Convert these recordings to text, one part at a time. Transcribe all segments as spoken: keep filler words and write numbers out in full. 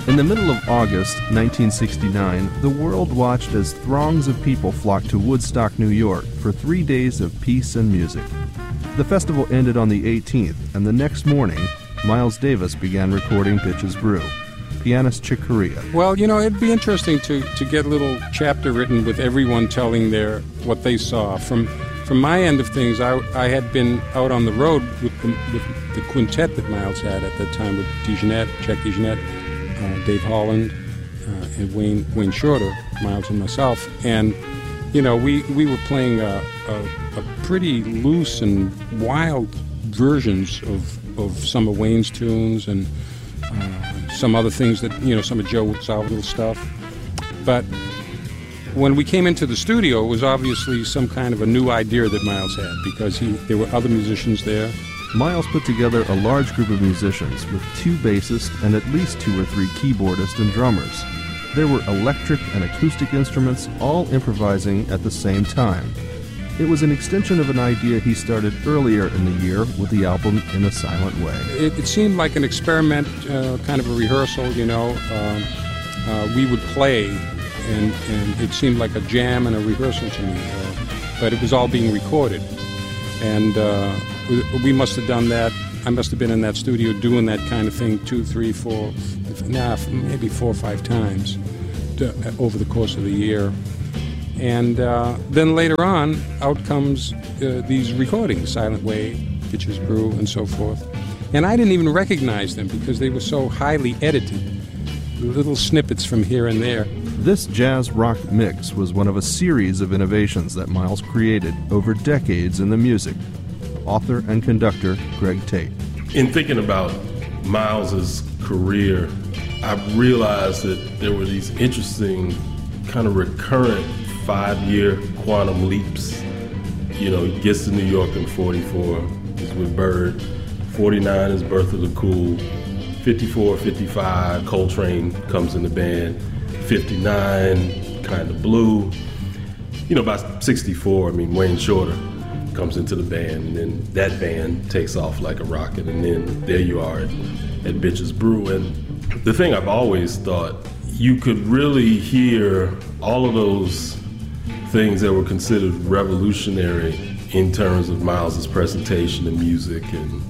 In the middle of August nineteen sixty-nine, the world watched as throngs of people flocked to Woodstock, New York for three days of peace and music. The festival ended on the eighteenth, and the next morning, Miles Davis began recording Bitches Brew. Pianist Chick Corea. Well, you know, it'd be interesting to, to get a little chapter written with everyone telling their what they saw. From from my end of things, I, I had been out on the road with the, with the quintet that Miles had at that time with DeJohnette, Czech DeJohnette, uh, Dave Holland, uh, and Wayne Wayne Shorter, Miles and myself. And, you know, we, we were playing a, a, a pretty loose and wild versions of, of some of Wayne's tunes and uh, some other things that, you know, some of Joe Zawinul's stuff. But when we came into the studio, it was obviously some kind of a new idea that Miles had, because he there were other musicians there. Miles put together a large group of musicians with two bassists and at least two or three keyboardists and drummers. There were electric and acoustic instruments all improvising at the same time. It was an extension of an idea he started earlier in the year with the album In a Silent Way. It, it seemed like an experiment, uh, kind of a rehearsal, you know. Um, uh, we would play, and, and it seemed like a jam and a rehearsal to me. Uh, but it was all being recorded. And uh, we, we must have done that. I must have been in that studio doing that kind of thing two, three, four, nah, maybe four or five times to, over the course of the year. And uh, then later on, out comes uh, these recordings, Silent Way, Bitches Brew, and so forth. And I didn't even recognize them because they were so highly edited, little snippets from here and there. This jazz rock mix was one of a series of innovations that Miles created over decades in the music. Author and conductor Greg Tate. In thinking about Miles's career, I realized that there were these interesting kind of recurrent five-year quantum leaps. You know, he gets to New York in forty-four, he's with Bird. forty-nine is Birth of the Cool. fifty-four, fifty-five, Coltrane comes in the band. fifty-nine, Kind of Blue. You know, by sixty-four, I mean, Wayne Shorter comes into the band, and then that band takes off like a rocket, and then there you are at, at Bitches Brew. And the thing I've always thought, you could really hear all of those things that were considered revolutionary in terms of Miles's presentation of music and,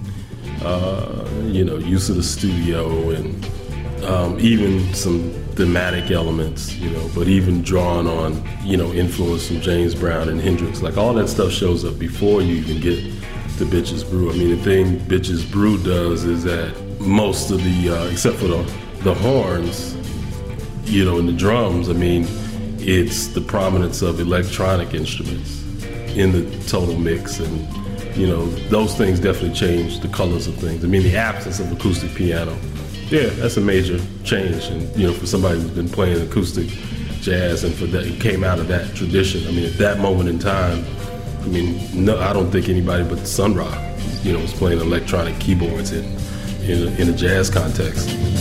uh, you know, use of the studio and um, even some thematic elements, you know, but even drawn on, you know, influence from James Brown and Hendrix. Like, all that stuff shows up before you even get to Bitches Brew. I mean, the thing Bitches Brew does is that most of the, uh, except for the, the horns, you know, and the drums, I mean, it's the prominence of electronic instruments in the total mix, and, you know, those things definitely change the colors of things. I mean, the absence of acoustic piano, yeah, that's a major change. And, you know, for somebody who's been playing acoustic jazz and for that, it came out of that tradition. I mean, at that moment in time, I mean, no, I don't think anybody but Sun Ra, you know, was playing electronic keyboards in, in, a, in a jazz context.